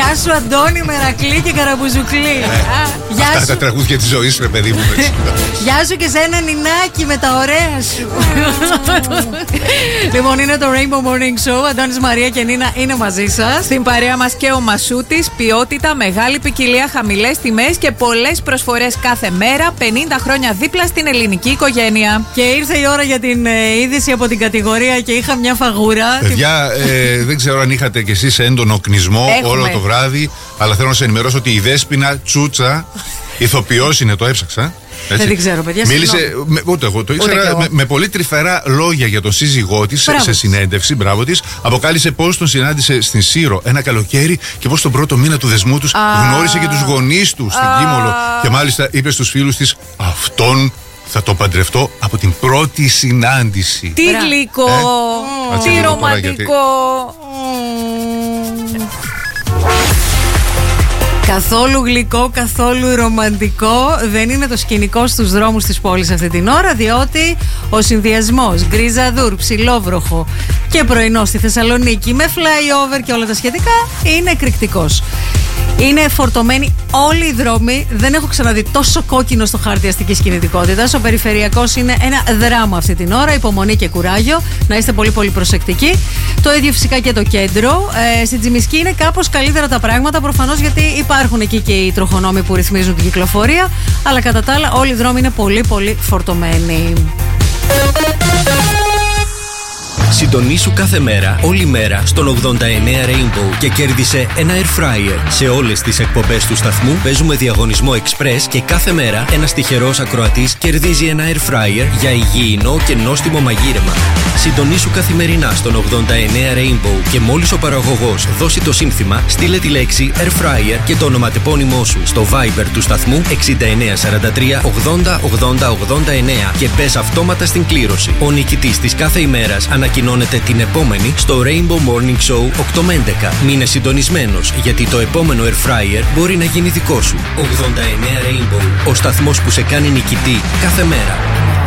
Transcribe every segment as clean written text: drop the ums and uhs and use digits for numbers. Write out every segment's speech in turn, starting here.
Γεια σου Αντώνη Μερακλή και Καραμπουζουκλή. Αυτά τα τραγούδια της ζωής, ρε παιδί μου. Γεια σου και σε ένα νινάκι με τα ωραία σου. Λοιπόν, είναι το Rainbow Morning Show. Αντώνης, Μαρία και Νίνα είναι μαζί σας. Στην παρέα μας και ο Μασούτης. Ποιότητα, μεγάλη ποικιλία, χαμηλές τιμές και πολλές προσφορές κάθε μέρα. 50 χρόνια δίπλα στην ελληνική οικογένεια. Και ήρθε η ώρα για την είδηση από την κατηγορία και είχα μια φαγούρα. Παιδιά, δεν ξέρω αν είχατε κι εσείς έντονο κνισμό όλο το βράδυ, αλλά θέλω να σας ενημερώσω ότι η Δέσποινα Τσούτσα, ηθοποιός είναι, το έψαξα. Έτσι. Δεν ξέρω, παιδιά. Μίλησε, ούτε εγώ το ήξερα, με πολύ τρυφερά λόγια για τον σύζυγό της σε συνέντευξη. Μπράβο της. Αποκάλυψε πώς τον συνάντησε στην Σύρο ένα καλοκαίρι και πώς τον πρώτο μήνα του δεσμού τους γνώρισε και τους γονείς του στην Κίμολο. Και μάλιστα είπε στους φίλους της, αυτόν θα το παντρευτώ από την πρώτη συνάντηση. Τι γλυκό, τι ρομαντικό. Καθόλου γλυκό, καθόλου ρομαντικό δεν είναι το σκηνικό στους δρόμους της πόλης αυτή την ώρα, διότι ο συνδυασμός γκριζαδούρ, ψιλόβροχο και πρωινό στη Θεσσαλονίκη με flyover και όλα τα σχετικά είναι εκρηκτικός. Είναι φορτωμένοι όλοι οι δρόμοι. Δεν έχω ξαναδεί τόσο κόκκινο στο χάρτη αστικής κινητικότητας. Ο περιφερειακός είναι ένα δράμα αυτή την ώρα. Υπομονή και κουράγιο. Να είστε πολύ πολύ προσεκτικοί. Το ίδιο φυσικά και το κέντρο. Στην Τζιμισκή είναι κάπως καλύτερα τα πράγματα. Προφανώς γιατί υπάρχουν εκεί και οι τροχονόμοι που ρυθμίζουν την κυκλοφορία. Αλλά κατά τα άλλα όλοι οι δρόμοι είναι πολύ πολύ φορτωμένοι. Συντονίσου κάθε μέρα, όλη μέρα, στον 89 Rainbow και κέρδισε ένα air fryer. Σε όλες τις εκπομπές του σταθμού παίζουμε διαγωνισμό Express και κάθε μέρα ένας τυχερός ακροατής κερδίζει ένα air fryer για υγιεινό και νόστιμο μαγείρεμα. Συντονίσου καθημερινά στον 89 Rainbow και μόλις ο παραγωγός δώσει το σύνθημα, στείλε τη λέξη air fryer και το ονοματεπώνυμό σου στο Viber του σταθμού 6943 80 80 89 και μπες αυτόματα στην κλήρωση. Ο νικητής της κάθε ημέρας ανακοινώνεται την επόμενη στο Rainbow Morning Show 8 με 11. Μείνε συντονισμένος, γιατί το επόμενο air fryer μπορεί να γίνει δικό σου. 89 Rainbow, ο σταθμός που σε κάνει νικητή κάθε μέρα.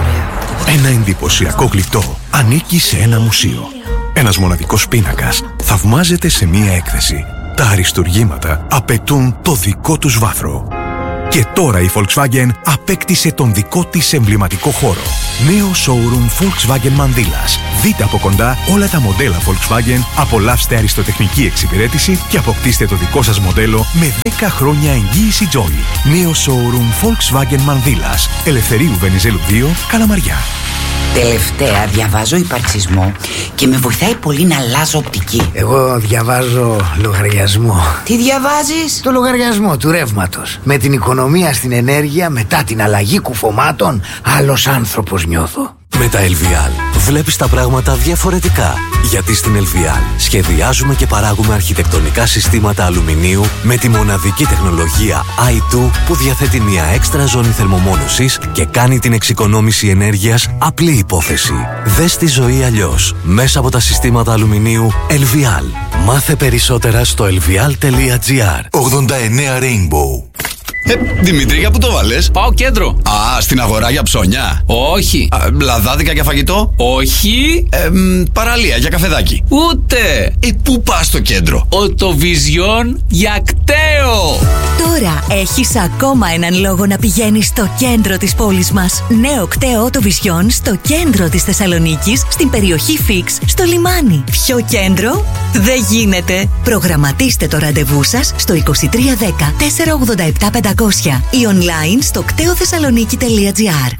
Ένα εντυπωσιακό γλυπτό ανήκει σε ένα μουσείο. Ένας μοναδικός πίνακας θαυμάζεται σε μία έκθεση. Τα αριστουργήματα απαιτούν το δικό τους βάθρο. Και τώρα η Volkswagen απέκτησε τον δικό της εμβληματικό χώρο. Νέο showroom Volkswagen Μανδύλας. Δείτε από κοντά όλα τα μοντέλα Volkswagen, απολαύστε αριστοτεχνική εξυπηρέτηση και αποκτήστε το δικό σας μοντέλο με 10 χρόνια εγγύηση Joy. Νέο showroom Volkswagen Μανδύλας. Ελευθερίου Βενιζέλου 2, Καλαμαριά. Τελευταία διαβάζω υπαρξισμό και με βοηθάει πολύ να αλλάζω οπτική. Εγώ διαβάζω λογαριασμό. Τι διαβάζεις? Το λογαριασμό του ρεύματος. Με την οικονομία στην ενέργεια, μετά την αλλαγή κουφωμάτων, άλλος άνθρωπος νιώθω. Με τα LVL βλέπεις τα πράγματα διαφορετικά. Γιατί στην LVL σχεδιάζουμε και παράγουμε αρχιτεκτονικά συστήματα αλουμινίου με τη μοναδική τεχνολογία i2 που διαθέτει μια έξτρα ζώνη θερμομόνωσης και κάνει την εξοικονόμηση ενέργειας απλή υπόθεση. Δες τη ζωή αλλιώς μέσα από τα συστήματα αλουμινίου LVL. Μάθε περισσότερα στο lvl.gr. 89 Rainbow. Δημήτρη, για πού το βάλες? Πάω κέντρο. Α, στην αγορά για ψώνια? Όχι. Λαδάδικα για φαγητό? Όχι. Παραλία για καφεδάκι? Ούτε. Πού πας στο κέντρο? Οτοβιζιόν για κταίο. Τώρα έχεις ακόμα έναν λόγο να πηγαίνεις στο κέντρο της πόλης μας. Νέο κταίο Οτοβιζιόν στο κέντρο της Θεσσαλονίκης, στην περιοχή Φίξ, στο λιμάνι. Πιο κέντρο δεν γίνεται. Προγραμματίστε το ραντεβού σας στο 2310 487 500 ή online στο κτεοθεσσαλονίκη.gr.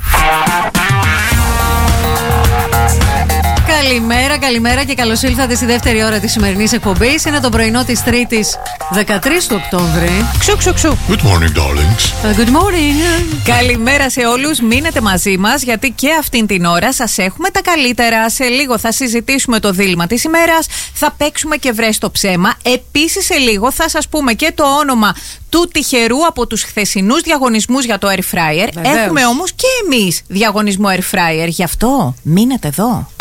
Καλημέρα, καλημέρα και καλώς ήλθατε στη δεύτερη ώρα της σημερινής εκπομπής. Είναι το πρωινό της Τρίτης 13 του Οκτώβρη. Ξου. Good morning, darlings. Good morning. Καλημέρα σε όλους. Μείνετε μαζί μας, γιατί και αυτήν την ώρα σας έχουμε τα καλύτερα. Σε λίγο θα συζητήσουμε το δίλημμα της ημέρας. Θα παίξουμε και βρες το ψέμα. Επίσης, σε λίγο θα σας πούμε και το όνομα του τυχερού από τους χθεσινούς διαγωνισμούς για το air fryer. Βεβαίως. Έχουμε όμως και εμείς διαγωνισμό air fryer. Γι' αυτό μείνετε εδώ.